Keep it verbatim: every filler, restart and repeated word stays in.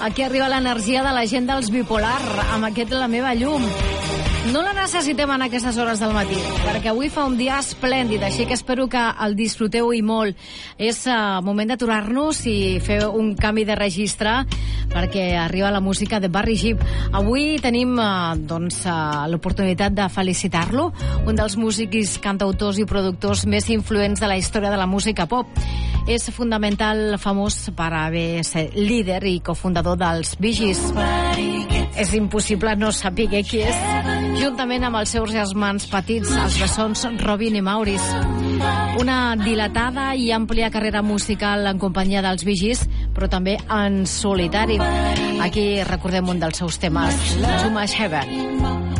Aquí arriba l'energia de la gent dels Bipolar, amb aquest La meva llum. No la necessitem en aquestes hores del matí, perquè avui fa un dia esplèndid, així que espero que el disfruteu i molt. És uh, moment d'aturar-nos i fer un canvi de registre, perquè arriba la música de Barry Gibb. Avui tenim uh, doncs, uh, l'oportunitat de felicitar-lo, un dels músics, cantautors i productors més influents de la història de la música pop. És fundamental, famós per haver estat líder i cofundador dels Bee Gees. És impossible no saber qui és, juntament amb els seus germans petits, els bessons Robin i Maurice. Una dilatada i àmplia carrera musical en companyia dels Bee Gees, però també en solitari. Aquí recordem un dels seus temes, Too Much Heaven.